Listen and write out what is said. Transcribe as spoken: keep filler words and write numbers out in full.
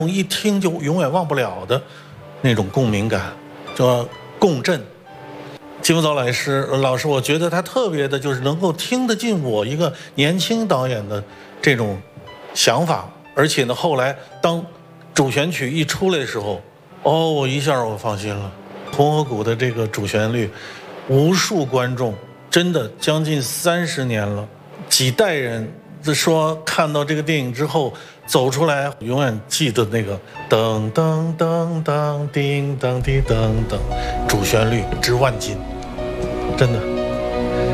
一听就永远忘不了的那种共鸣感，叫共振。金福早老师老师，我觉得他特别的就是能够听得进我一个年轻导演的这种想法，而且呢，后来当主旋曲一出来的时候，哦，我一下我放心了。红河谷的这个主旋律，无数观众真的将近三十年了，几代人说看到这个电影之后走出来，永远记得那个噔噔噔噔叮当滴噔噔，主旋律值万金，真的。